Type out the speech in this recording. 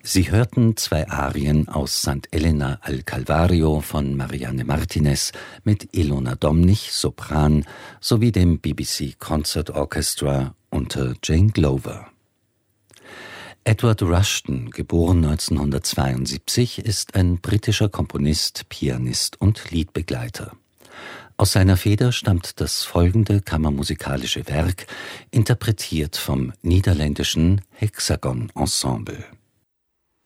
Sie hörten 2 Arien aus St. Elena al Calvario von Marianne Martinez mit Ilona Domnich, Sopran, sowie dem BBC Concert Orchestra unter Jane Glover. Edward Rushton, geboren 1972, ist ein britischer Komponist, Pianist und Liedbegleiter. Aus seiner Feder stammt das folgende kammermusikalische Werk, interpretiert vom niederländischen Hexagon Ensemble.